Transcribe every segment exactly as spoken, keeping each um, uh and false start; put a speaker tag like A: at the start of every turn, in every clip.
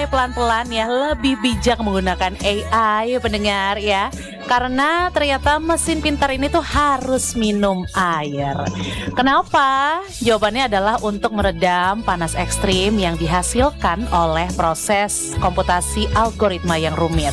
A: mulai pelan-pelan ya lebih bijak menggunakan A I pendengar ya. Karena ternyata mesin pintar ini tuh harus minum air. Kenapa? Jawabannya adalah untuk meredam panas ekstrim yang dihasilkan oleh proses komputasi algoritma yang rumit.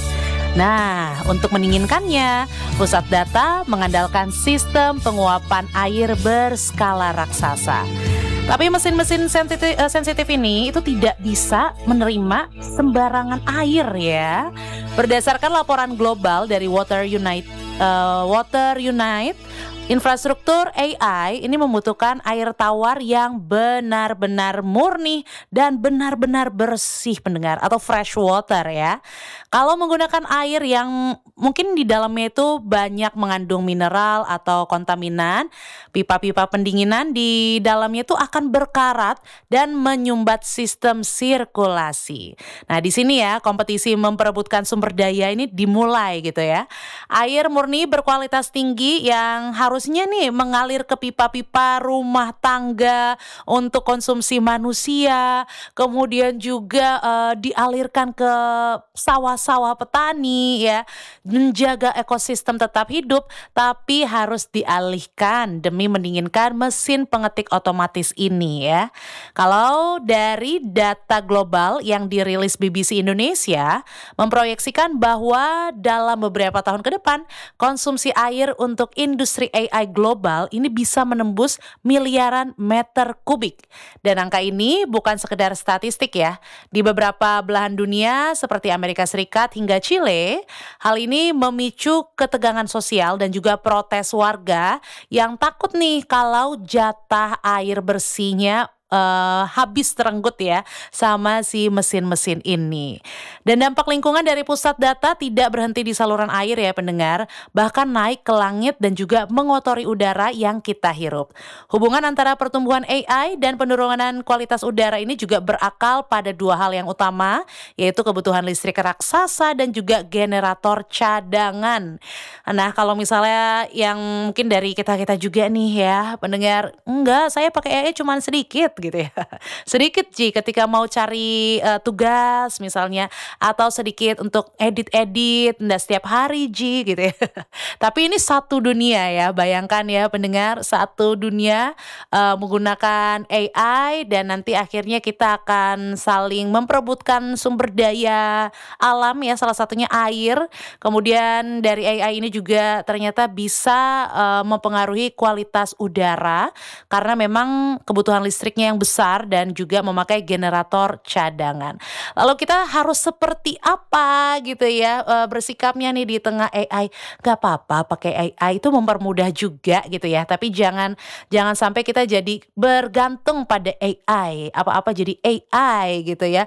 A: Nah, untuk mendinginkannya, pusat data mengandalkan sistem penguapan air berskala raksasa. Tapi mesin-mesin sensitif, uh, sensitif ini itu tidak bisa menerima sembarangan air ya. Berdasarkan laporan global dari Water Unite, uh, Water Unite, infrastruktur A I ini membutuhkan air tawar yang benar-benar murni dan benar-benar bersih pendengar atau fresh water ya. Kalau menggunakan air yang mungkin di dalamnya itu banyak mengandung mineral atau kontaminan, pipa-pipa pendinginan di dalamnya itu akan berkarat dan menyumbat sistem sirkulasi. Nah, di sini ya kompetisi memperebutkan sumber daya ini dimulai gitu ya. Air murni berkualitas tinggi yang harusnya nih mengalir ke pipa-pipa rumah tangga untuk konsumsi manusia, kemudian juga uh, dialirkan ke sawah-sawah petani ya, menjaga ekosistem tetap hidup, tapi harus dialihkan demi mendinginkan mesin pengetik otomatis ini ya. Kalau dari data global yang dirilis B B C Indonesia memproyeksikan bahwa dalam beberapa tahun ke depan konsumsi air untuk industri A I global ini bisa menembus miliaran meter kubik. Dan angka ini bukan sekedar statistik ya. Di beberapa belahan dunia seperti Amerika Serikat hingga Chile, hal ini memicu ketegangan sosial dan juga protes warga yang takut nih kalau jatah air bersihnya Uh, habis terenggut ya sama si mesin-mesin ini. Dan dampak lingkungan dari pusat data tidak berhenti di saluran air ya pendengar, bahkan naik ke langit dan juga mengotori udara yang kita hirup. Hubungan antara pertumbuhan A I dan penurunan kualitas udara ini juga berakal pada dua hal yang utama, yaitu kebutuhan listrik raksasa dan juga generator cadangan. Nah, kalau misalnya yang mungkin dari kita-kita juga nih ya pendengar, enggak, saya pakai A I cuma sedikit gitu ya. Sedikit Ji ketika mau cari uh, tugas misalnya atau sedikit untuk edit-edit enggak setiap hari Ji gitu ya. Tapi ini satu dunia ya, bayangkan ya pendengar, satu dunia uh, menggunakan A I dan nanti akhirnya kita akan saling memperebutkan sumber daya alam ya, salah satunya air. Kemudian dari A I ini juga ternyata bisa uh, mempengaruhi kualitas udara karena memang kebutuhan listriknya yang besar dan juga memakai generator cadangan. Lalu kita harus seperti apa gitu ya e, bersikapnya nih di tengah A I? Gak apa-apa pakai A I itu mempermudah juga gitu ya. Tapi jangan jangan sampai kita jadi bergantung pada A I. Apa-apa jadi A I gitu ya.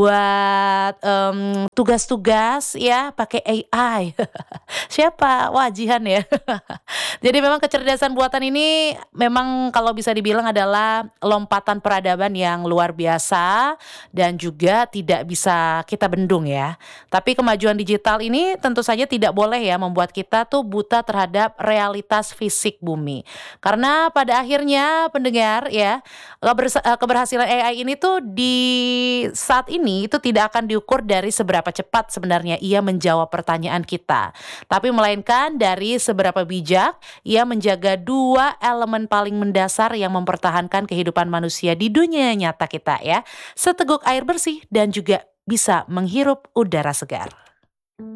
A: Buat um, tugas-tugas ya pakai A I. Siapa? Wajihan ya. Jadi memang kecerdasan buatan ini memang kalau bisa dibilang adalah lompatan peradaban yang luar biasa dan juga tidak bisa kita bendung ya. Tapi kemajuan digital ini tentu saja tidak boleh ya membuat kita tuh buta terhadap realitas fisik bumi. Karena pada akhirnya pendengar ya, keberhasilan A I ini tuh di saat ini itu tidak akan diukur dari seberapa cepat sebenarnya ia menjawab pertanyaan kita. Tapi melainkan dari seberapa bijak ia menjaga dua elemen paling mendasar yang mempertahankan kehidupan manusia di dunia nyata kita ya, seteguk air bersih dan juga bisa menghirup udara segar.